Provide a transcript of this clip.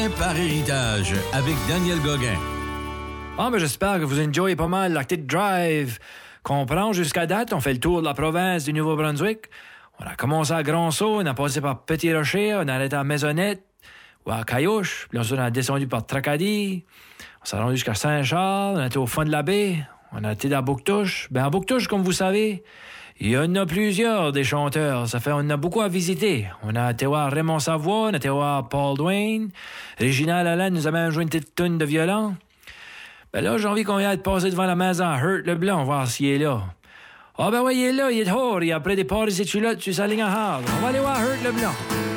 Par héritage, avec Daniel Gauguin. Ben j'espère que vous enjoyez pas mal l'Arctic Drive qu'on prend jusqu'à date. On fait le tour de la province du Nouveau-Brunswick. On a commencé à Grand-Sault, on a passé par Petit-Rocher, on a arrêté à Maisonnette ou à Caillouche, puis ensuite on a descendu par Tracadie. On s'est rendu jusqu'à Saint-Charles, on a été au fond de la baie, on a été à Bouctouche. À Bouctouche, comme vous savez, il y en a plusieurs des chanteurs. Ça fait on a beaucoup à visiter. On a été voir Raymond Savoie, on a été voir Paul Duane. Réginald Allen nous a même joué une petite toune de violon. Là, j'ai envie qu'on y aille passer devant la maison à Hurt Leblanc, voir s'il est là. Oui, il est là, il est dehors. Il a pris des paris et culottes sur sa ligne à hard. On va aller voir Hurt Leblanc.